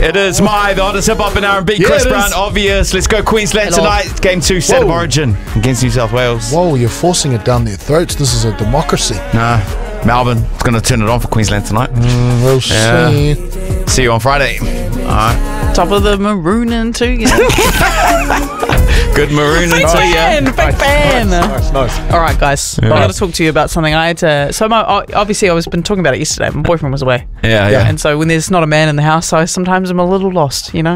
It is the hottest hip-hop and R&B. Yeah, Chris it Brown, is. obvious. Let's go Queensland Hello. tonight. Game 2, State of Whoa. Origin against New South Wales. Whoa, you're forcing it down their throats. This is a democracy. Nah, Melbourne is going to turn it on for Queensland tonight. We'll Yeah. see. See you on Friday. All right. Top of the marooning too. Yeah. Good maroon Big until fan, you. big fan. Nice. All right, guys. I got to talk to you about something. I had to. So obviously I was been talking about it yesterday. My boyfriend was away, Yeah. and so when there's not a man in the house, I sometimes am a little lost. You know.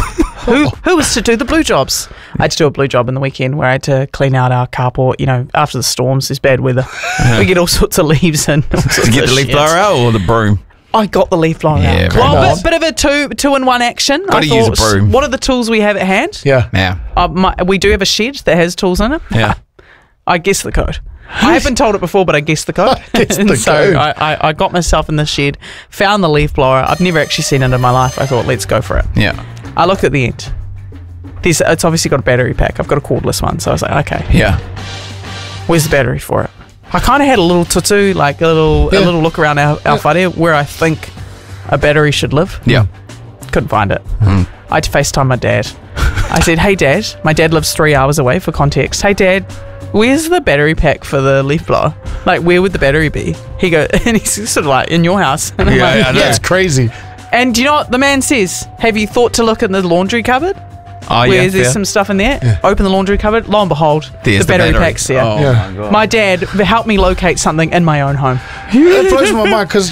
Who was to do the blue jobs? I had to do a blue job in the weekend where I had to clean out our carport. You know, after the storms, there's bad weather. We get all sorts of leaves in. To get the leaf blower out or the broom? I got the leaf blower Yeah, out. very Well, nice. bit of a two-in-one action. Gotta use a broom. What are the tools we have at hand? Yeah. Yeah. We do have a shed that has tools in it. Yeah. I guess the code. I haven't told it before, but I guessed the code. Guessed And the so code. I got myself in the shed, found the leaf blower. I've never actually seen it in my life. I thought, let's go for it. Yeah. I look at the end. It's obviously got a battery pack. I've got a cordless one. So I was like, okay, Yeah. where's the battery for it? I kind of had a little tutu, like a little look around our whare where I think a battery should live. Yeah. Couldn't find it. I had to FaceTime my dad. I said, hey dad, my dad lives 3 hours away for context. Hey dad, where's the battery pack for the leaf blower? Like, where would the battery be? He goes, and he's sort of like, in your house. And I'm Yeah, like, yeah, I know. That's crazy. And do you know what the man says? Have you thought to look in the laundry cupboard? Oh, Where yeah. there's some stuff in there? Open the laundry cupboard. Lo and behold, There's the battery pack's there. Oh, Yeah. my God. My dad helped me locate something in my own home. It blows my mind because,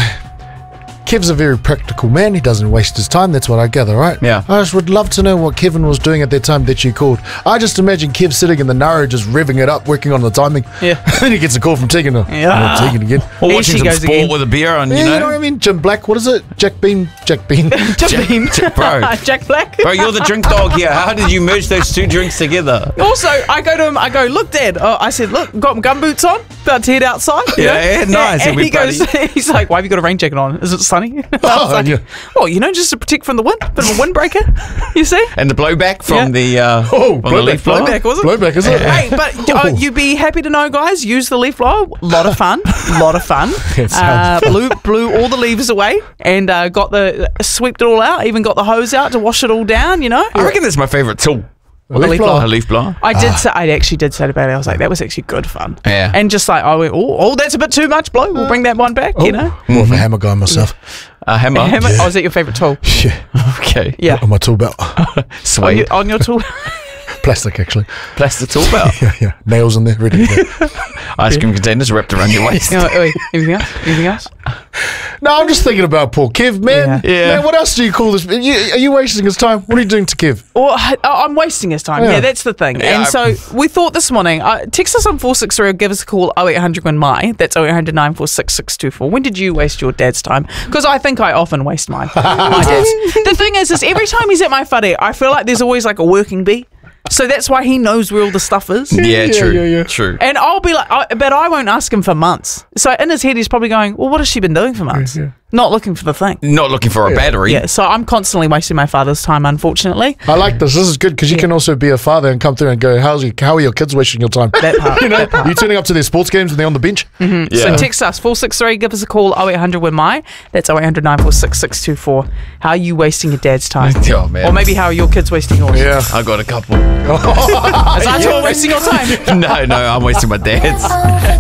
Kev's a very practical man. He doesn't waste his time. That's what I gather, right? Yeah. I just would love to know what Kevin was doing at that time that you called. I just imagine Kev sitting in the Naro just revving it up, working on the timing. Yeah. Then he gets a call from Tegan. Yeah. Tegan again. Or Here watching she some goes sport again. with a beer on, Yeah, you know what I mean? Jim Black, what is it? Jack Bean. Jack Bean. Bro. Jack Black. Bro, you're the drink dog here. How did you merge those two drinks together? Also, I go to him, I go, look, Dad. I said, look, got my gumboots on, about to head outside. you Yeah, know? yeah, nice. And It'll be he goes, he's like, why have you got a rain jacket on? Is it sunny? I was like, yeah. well, just to protect from the wind. Bit of a windbreaker, you see? And the blowback from the Oh, from the leaf blower? Blowback, was it? Blowback, is it? Hey, but you'd be happy to know, guys, use the leaf blower. Lot of fun. It sounds Blew all the leaves away and swept it all out. Even got the hose out to wash it all down, you know? I reckon that's my favourite tool. A leaf leaf blower. A leaf blower. I actually did say to Bailey, I was like, that was actually good fun. Yeah. And just like, I went, oh, that's a bit too much, blow. We'll bring that one back, you know? More of a hammer guy myself. A hammer. Hammer? Oh, is that your favourite tool? Yeah. Okay. Yeah. On my tool belt. Sweet. On your tool? Plastic, actually. Plastic tool belt. Yeah. Nails in there, ready to go. Ice cream containers wrapped around your waist. Wait, anything else? Anything else? No, I'm just thinking about poor Kev, man. Yeah. Man, what else do you call this? Are you wasting his time? What are you doing to Kev? Well, I'm wasting his time. Yeah. Yeah, that's the thing. Yeah, And so we thought this morning, text us on 463 or give us a call 0800 when my. That's 0800 946 624. When did you waste your dad's time? Because I think I often waste mine. My dad's. The thing is every time he's at my whare, I feel like there's always like a working bee. So that's why he knows where all the stuff is. Yeah, true. yeah. True. And I'll be like, but I won't ask him for months. So in his head, he's probably going, well, what has she been doing for months? Yeah. Not looking for the thing. Not looking for a battery. Yeah, so I'm constantly wasting my father's time, unfortunately. I like this. This is good because you can also be a father and come through and go, how are your kids wasting your time? That part. You know, you turning up to their sports games and they're on the bench? Yeah. So text us 463, give us a call 0800 when my. That's 0800 946 624. How are you wasting your dad's time? Oh, man. Or maybe how are your kids wasting yours? Yeah. I got a couple. Is that all wasting your time? No, I'm wasting my dad's.